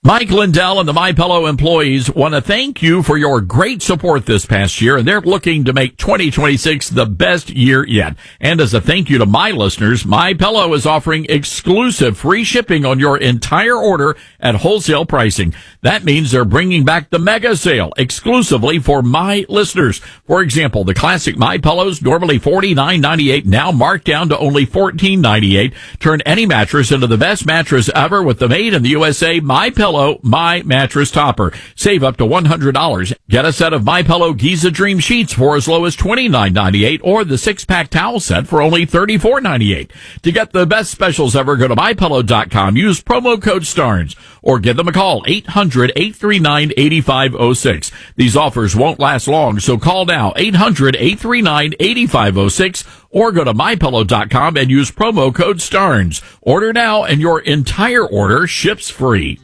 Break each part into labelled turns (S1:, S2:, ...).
S1: Mike Lindell and the MyPillow employees want to thank you for your great support this past year, and they're looking to make 2026 the best year yet. And as a thank you to my listeners, MyPillow is offering exclusive free shipping on your entire order at wholesale pricing. That means they're bringing back the mega sale exclusively for my listeners. For example, the classic MyPillows, normally $49.98, now marked down to only $14.98. Turn any mattress into the best mattress ever with the made in the USA MyPillow My Mattress Topper. Save up to $100. Get a set of MyPillow Giza Dream Sheets for as low as $29.98 or the 6-pack towel set for only $34.98. To get the best specials ever, go to MyPillow.com. Use promo code STARNS or give them a call, 800-839-8506. These offers won't last long, so call now, 800-839-8506 or go to MyPillow.com and use promo code STARNS. Order now and your entire order ships free.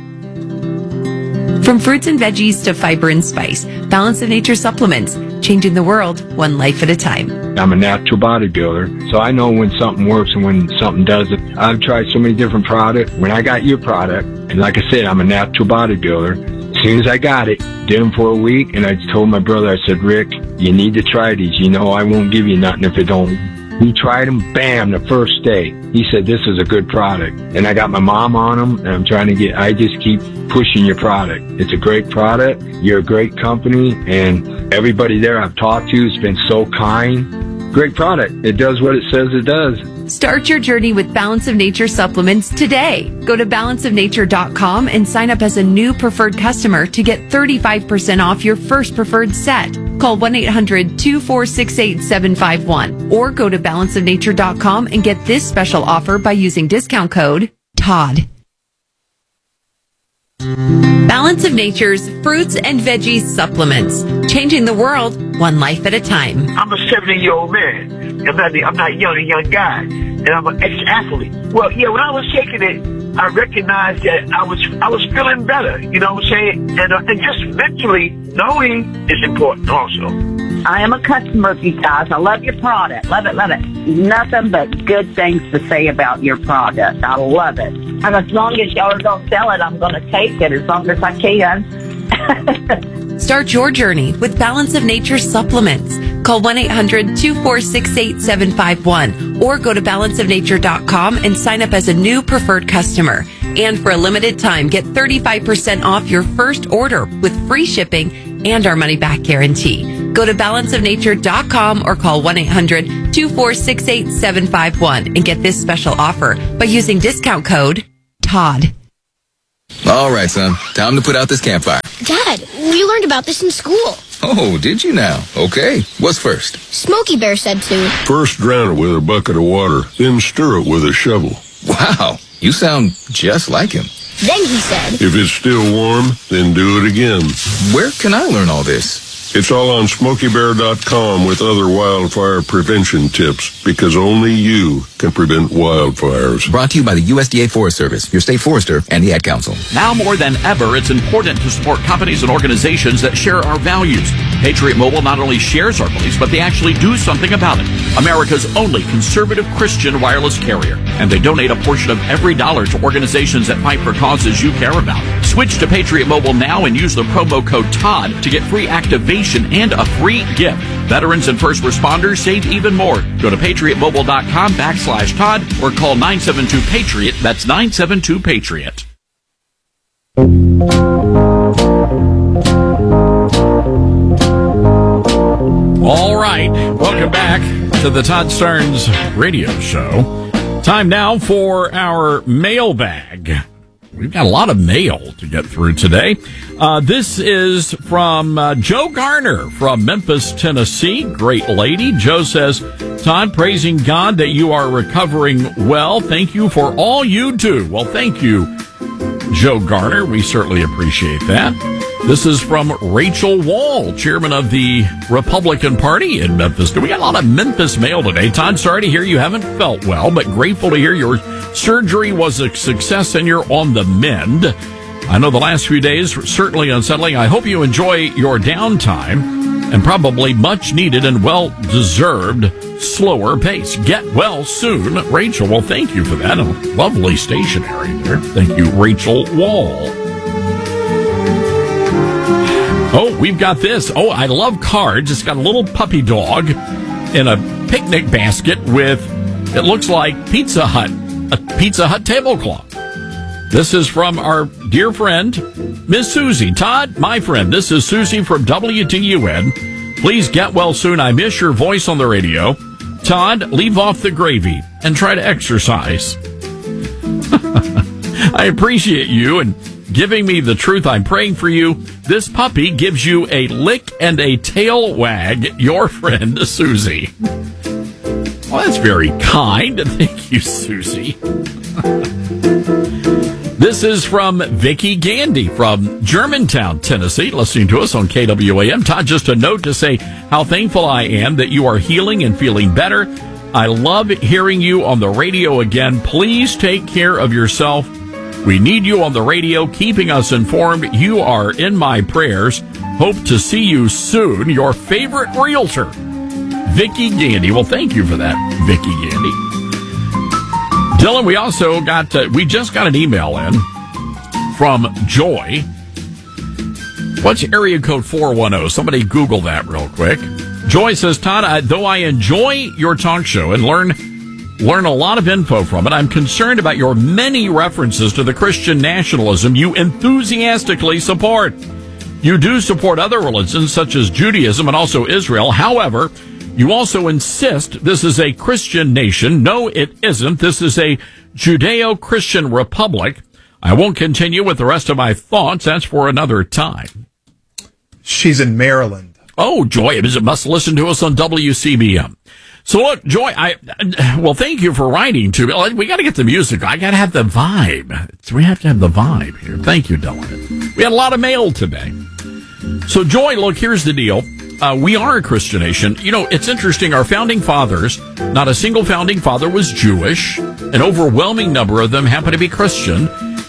S2: From fruits and veggies to fiber and spice, Balance of Nature supplements, changing the world one life at a time.
S3: I'm a natural bodybuilder, so I know when something works and when something doesn't. I've tried so many different products. When I got your product, and like I said, I'm a natural bodybuilder, as soon as I got it, did them for a week, and I told my brother, I said, Rick, you need to try these. You know I won't give you nothing if it don't. He tried them, bam, the first day. He said, this is a good product. And I got my mom on them, and I just keep pushing your product. It's a great product. You're a great company, and everybody there I've talked to has been so kind. Great product. It does what it says it does.
S2: Start your journey with Balance of Nature supplements today. Go to balanceofnature.com and sign up as a new preferred customer to get 35% off your first preferred set. Call 1-800-246-8751 or go to balanceofnature.com and get this special offer by using discount code TODD. Balance of Nature's fruits and veggies supplements, changing the world one life at a time.
S4: I'm a 70-year-old man. I'm not a young guy, and I'm an ex-athlete. Well, yeah, when I was taking it, I recognized that I was feeling better. You know what I'm saying? And just mentally knowing is important also.
S5: I am a customer of you guys. I love your product. Love it, love it. Nothing but good things to say about your product. I love it. And as long as y'all don't sell it, I'm going to take it as long as I can.
S2: Start your journey with Balance of Nature supplements. Call 1-800-246-8751 or go to balanceofnature.com and sign up as a new preferred customer. And for a limited time, get 35% off your first order with free shipping and our money-back guarantee. Go to balanceofnature.com or call 1-800-246-8751 and get this special offer by using discount code TODD.
S6: All right, son. Time to put out this campfire.
S7: Dad, we learned about this in school.
S6: Oh, did you now? Okay. What's first?
S7: Smokey Bear said to.
S8: First drown it with a bucket of water, then stir it with a shovel.
S6: Wow. You sound just like him.
S7: Then he said.
S8: If it's still warm, then do it again.
S6: Where can I learn all this?
S8: It's all on SmokeyBear.com with other wildfire prevention tips, because only you can prevent wildfires.
S6: Brought to you by the USDA Forest Service, your state forester, and the Ad Council.
S1: Now more than ever, it's important to support companies and organizations that share our values. Patriot Mobile not only shares our beliefs, but they actually do something about it. America's only conservative Christian wireless carrier. And they donate a portion of every dollar to organizations that fight for causes you care about. Switch to Patriot Mobile now and use the promo code TODD to get free activation and a free gift. Veterans and first responders save even more. Go to patriotmobile.com/Todd or call 972-PATRIOT. That's 972-PATRIOT. All right. Welcome back to the Todd Starnes radio show. Time now for our mailbag. We've got a lot of mail to get through today. This is from Joe Garner from Memphis, Tennessee. Great lady. Joe says, Todd, praising God that you are recovering well. Thank you for all you do. Well, thank you, Joe Garner. We certainly appreciate that. This is from Rachel Wall, chairman of the Republican Party in Memphis. We got a lot of Memphis mail today. Todd, sorry to hear you haven't felt well, but grateful to hear your surgery was a success and you're on the mend. I know the last few days were certainly unsettling. I hope you enjoy your downtime and probably much needed and well-deserved slower pace. Get well soon, Rachel. Well, thank you for that. A lovely stationery there. Thank you, Rachel Wall. Oh, we've got this. Oh, I love cards. It's got a little puppy dog in a picnic basket with, it looks like a Pizza Hut tablecloth. This is from our dear friend, Miss Susie. Todd, my friend, this is Susie from WTUN. Please get well soon. I miss your voice on the radio. Todd, leave off the gravy and try to exercise. I appreciate you and giving me the truth. I'm praying for you. This puppy gives you a lick and a tail wag. Your friend, Susie. Well, that's very kind. Thank you, Susie. This is from Vicky Gandy from Germantown, Tennessee, listening to us on KWAM. Todd, just a note to say how thankful I am that you are healing and feeling better. I love hearing you on the radio again. Please take care of yourself. We need you on the radio, keeping us informed. You are in my prayers. Hope to see you soon. Your favorite realtor, Vicky Gandy. Well, thank you for that, Vicky Gandy. Dylan, we also got, we just got an email in from Joy. What's area code 410? Somebody Google that real quick. Joy says, Todd, though I enjoy your talk show and learn a lot of info from it, I'm concerned about your many references to the Christian nationalism you enthusiastically support. You do support other religions such as Judaism and also Israel. However, you also insist this is a Christian nation. No, it isn't. This is a Judeo-Christian republic. I won't continue with the rest of my thoughts. That's for another time.
S9: She's in Maryland.
S1: Oh, Joy, must listen to us on WCBM. So look, Joy, well, thank you for writing to me. We got to get the music. I got to have the vibe. We have to have the vibe here. Thank you, Dylan. We had a lot of mail today. So Joy, look, here's the deal. We are a Christian nation. You know, it's interesting. Our founding fathers, not a single founding father was Jewish. An overwhelming number of them happen to be Christian.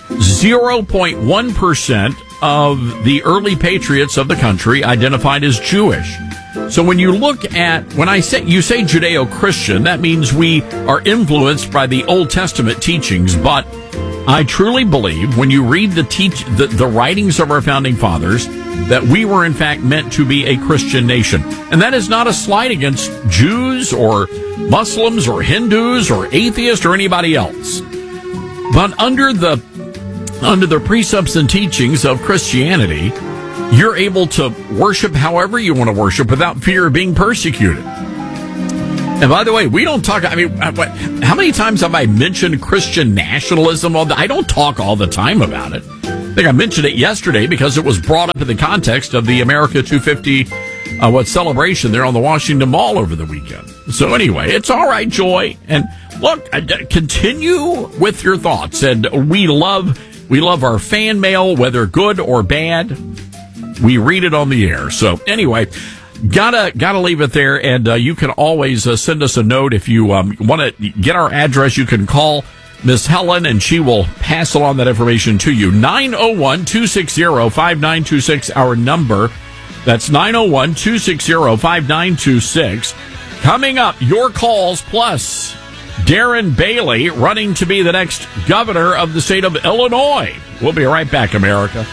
S1: 0.1% of the early patriots of the country identified as Jewish. So when you look at, you say Judeo-Christian, that means we are influenced by the Old Testament teachings. But I truly believe when you read the writings of our founding fathers, that we were in fact meant to be a Christian nation. And that is not a slight against Jews or Muslims or Hindus or atheists or anybody else. But under the precepts and teachings of Christianity, you're able to worship however you want to worship without fear of being persecuted. And by the way, we don't talk, how many times have I mentioned Christian nationalism? I don't talk all the time about it. I think I mentioned it yesterday because it was brought up in the context of the America 250 celebration there on the Washington Mall over the weekend. So anyway, it's all right, Joy. And look, continue with your thoughts. And we love our fan mail, whether good or bad. We read it on the air. So anyway, gotta leave it there. And you can always send us a note if you want to get our address. You can call Miss Helen, and she will pass along that information to you. 901-260-5926, our number. That's 901-260-5926. Coming up, your calls plus Darren Bailey running to be the next governor of the state of Illinois. We'll be right back, America.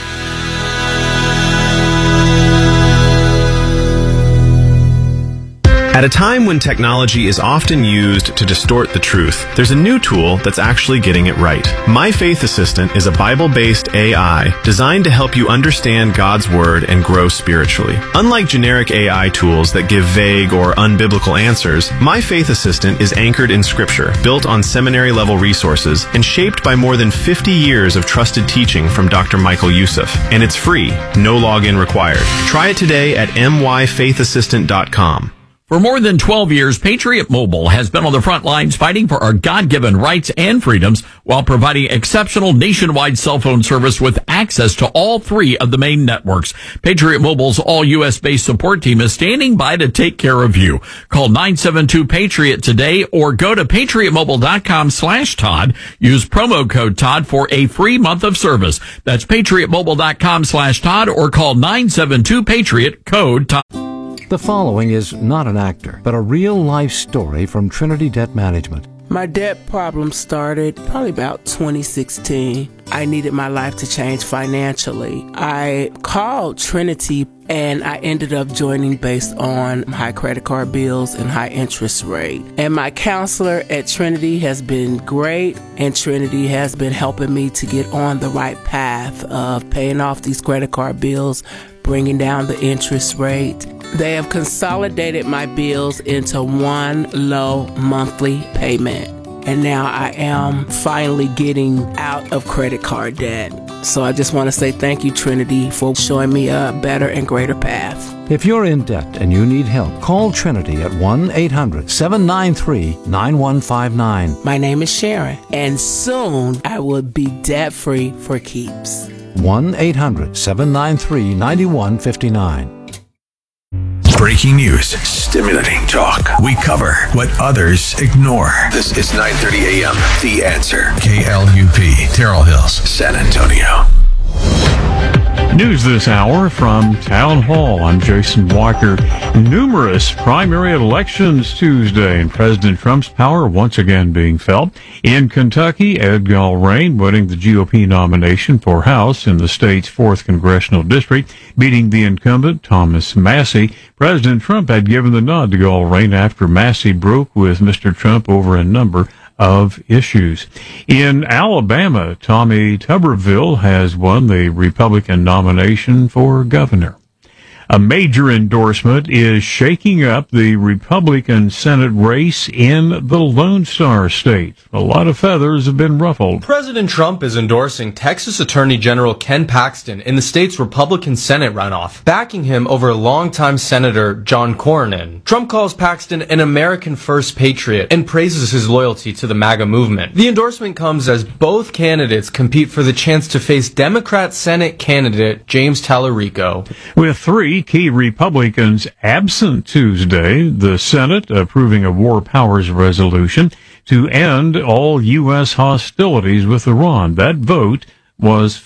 S10: At a time when technology is often used to distort the truth, there's a new tool that's actually getting it right. My Faith Assistant is a Bible-based AI designed to help you understand God's Word and grow spiritually. Unlike generic AI tools that give vague or unbiblical answers, My Faith Assistant is anchored in Scripture, built on seminary-level resources, and shaped by more than 50 years of trusted teaching from Dr. Michael Youssef. And it's free, no login required. Try it today at myfaithassistant.com.
S1: For more than 12 years, Patriot Mobile has been on the front lines fighting for our God-given rights and freedoms while providing exceptional nationwide cell phone service with access to all three of the main networks. Patriot Mobile's all-U.S.-based support team is standing by to take care of you. Call 972-PATRIOT today or go to patriotmobile.com/Todd. Use promo code Todd for a free month of service. That's patriotmobile.com/Todd or call 972-PATRIOT code Todd.
S11: The following is not an actor, but a real-life story from Trinity Debt Management. My debt problem started probably about 2016. I needed my life to change financially. I called Trinity and I ended up joining based on high credit card bills and high interest rate. And my counselor at Trinity has been great, and Trinity has been helping me to get on the right path of paying off these credit card bills, bringing down the interest rate. They have consolidated my bills into one low monthly payment. And now I am finally getting out of credit card debt. So I just want to say thank you, Trinity, for showing me a better and greater path.
S12: If you're in debt and you need help, call Trinity at 1-800-793-9159.
S11: My name is Sharon, and soon I will be debt-free for keeps.
S12: 1-800-793-9159.
S13: Breaking news, stimulating talk. We cover what others ignore. This is 9:30 a.m. The Answer. KLUP, Terrell Hills, San Antonio.
S1: News this hour from Town Hall. I'm Jason Walker. Numerous primary elections Tuesday, and President Trump's power once again being felt. In Kentucky, Ed Gallrein winning the GOP nomination for House in the state's 4th Congressional District, beating the incumbent Thomas Massie. President Trump had given the nod to Gallrein after Massie broke with Mr. Trump over a number of issues. In Alabama, Tommy Tuberville has won the Republican nomination for governor. A major endorsement is shaking up the Republican Senate race in the Lone Star State. A lot of feathers have been ruffled.
S14: President Trump is endorsing Texas Attorney General Ken Paxton in the state's Republican Senate runoff, backing him over longtime Senator John Cornyn. Trump calls Paxton an American first patriot and praises his loyalty to the MAGA movement. The endorsement comes as both candidates compete for the chance to face Democrat Senate candidate James Tallarico.
S1: With 3 key Republicans absent Tuesday, the Senate approving a War Powers resolution to end all U.S. hostilities with Iran. That vote was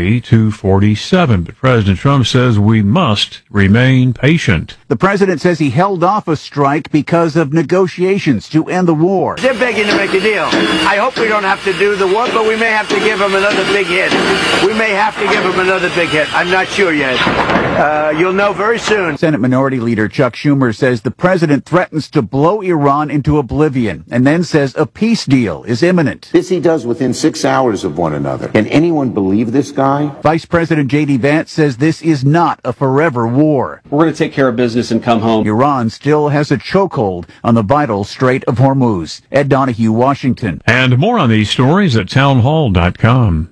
S1: 50-47. But President Trump says we must remain patient.
S15: The president says he held off a strike because of negotiations to end the war.
S16: They're begging to make a deal. I hope we don't have to do the war, but we may have to give them another big hit. We may have to give them another big hit. I'm not sure yet. You'll know very soon.
S15: Senate Minority Leader Chuck Schumer says the president threatens to blow Iran into oblivion and then says a peace deal is imminent.
S17: This he does within 6 hours of one another. Can anyone believe this guy?
S15: Vice President J.D. Vance says this is not a forever war.
S18: We're going to take care of business and come home.
S15: Iran still has a chokehold on the vital Strait of Hormuz. Ed Donahue, Washington.
S1: And more on these stories at townhall.com.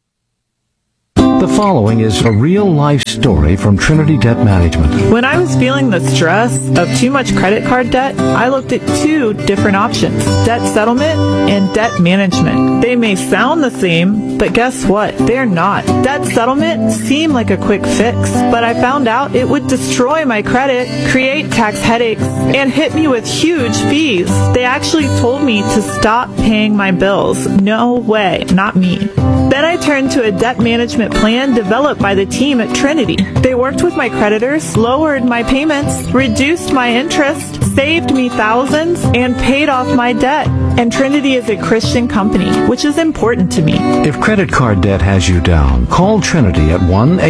S12: The following is a real-life story from Trinity Debt Management.
S19: When I was feeling the stress of too much credit card debt, I looked at 2 different options: debt settlement and debt management. They may sound the same, but guess what? They're not. Debt settlement seemed like a quick fix, but I found out it would destroy my credit, create tax headaches, and hit me with huge fees. They actually told me to stop paying my bills. No way, not me. Then I turned to a debt management plan developed by the team at Trinity. They worked with my creditors, lowered my payments, reduced my interest, saved me thousands, and paid off my debt. And Trinity is a Christian company, which is important to me.
S12: If credit card debt has you down, call Trinity at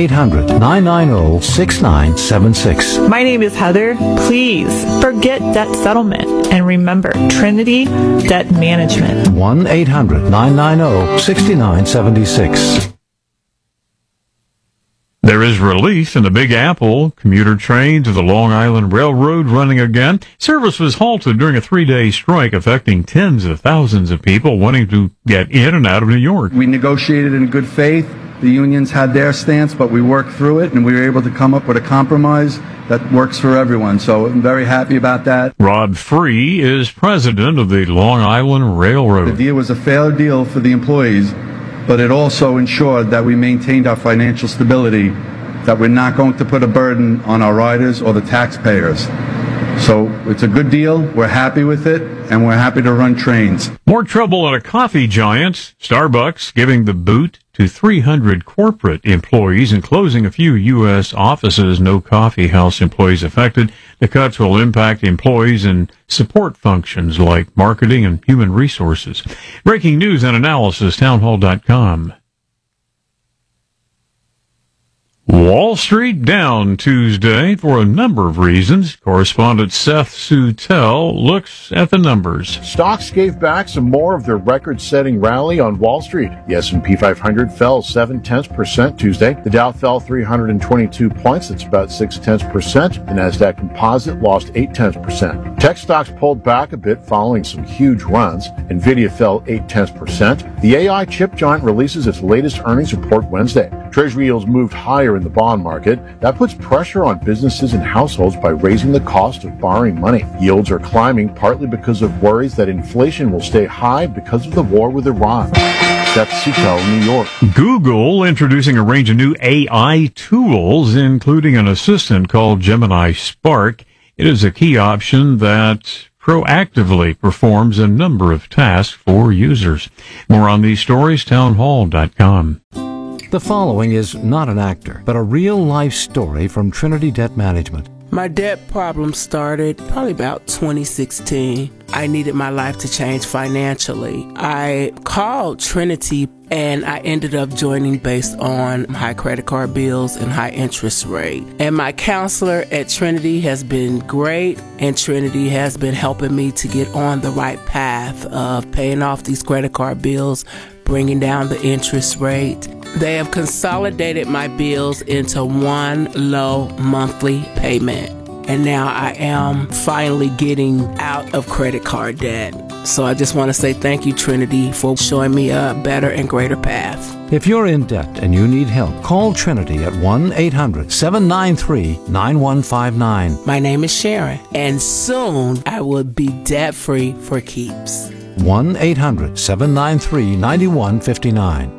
S12: 1-800-990-6976.
S19: My name is Heather. Please forget debt settlement and remember Trinity Debt Management.
S12: 1-800-990-6976.
S1: There is relief in the Big Apple. Commuter train to the Long Island Railroad running again. Service was halted during a 3-day strike affecting tens of thousands of people wanting to get in and out of New York.
S20: We negotiated in good faith. The unions had their stance, but we worked through it, and we were able to come up with a compromise that works for everyone. So I'm very happy about that.
S1: Rob Free is president of the Long Island Railroad.
S20: The deal was a fair deal for the employees, but it also ensured that we maintained our financial stability, that we're not going to put a burden on our riders or the taxpayers. So it's a good deal. We're happy with it, and we're happy to run trains.
S21: More trouble at a coffee giant. Starbucks giving the boot to 300 corporate employees and closing a few U.S. offices. No coffee house employees affected. The cuts will impact employees in support functions like marketing and human resources. Breaking news and analysis, townhall.com. Wall Street down Tuesday for a number of reasons. Correspondent Seth Sutel looks at the numbers.
S22: Stocks gave back some more of their record-setting rally on Wall Street. The S&P 500 fell 0.7% Tuesday. The Dow fell 322 points. That's about 0.6%. The Nasdaq Composite lost 0.8%. Tech stocks pulled back a bit following some huge runs. Nvidia fell 0.8%. The AI chip giant releases its latest earnings report Wednesday. Treasury yields moved higher in the bond market. That puts pressure on businesses and households by raising the cost of borrowing money. Yields are climbing partly because of worries that inflation will stay high because of the war with Iran. Seth Sutel, New York.
S21: Google introducing a range of new AI tools, including an assistant called Gemini Spark. It is a key option that proactively performs a number of tasks for users. More on these stories, townhall.com.
S12: The following is not an actor, but a real-life story from Trinity Debt Management.
S11: My debt problem started probably about 2016. I needed my life to change financially. I called Trinity and I ended up joining based on high credit card bills and high interest rate. And my counselor at Trinity has been great, and Trinity has been helping me to get on the right path of paying off these credit card bills, bringing down the interest rate. They have consolidated my bills into one low monthly payment. And now I am finally getting out of credit card debt. So I just want to say thank you, Trinity, for showing me a better and greater path.
S12: If you're in debt and you need help, call Trinity at 1-800-793-9159.
S11: My name is Sharon, and soon I will be debt-free for keeps.
S12: 1-800-793-9159.